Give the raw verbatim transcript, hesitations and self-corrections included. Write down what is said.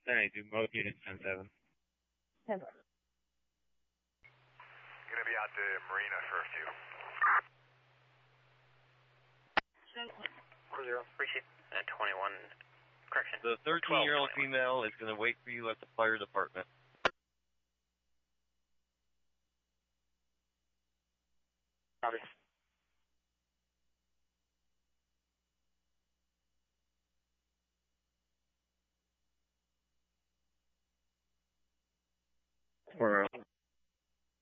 Hey, do mode unit ten seven. ten seven. Gonna be out to Marina for a few. four zero, appreciate uh, twenty-one, correction. The thirteen-year-old female is going to wait for you at the fire department. Copy. We're